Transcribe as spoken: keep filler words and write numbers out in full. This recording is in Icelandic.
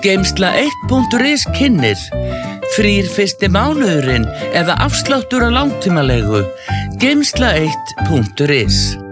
Geymsla eitt punktur is kynnir frýr fyrsti mánuðurinn eða afsláttur á langtímalegu. Geymsla eitt punktur is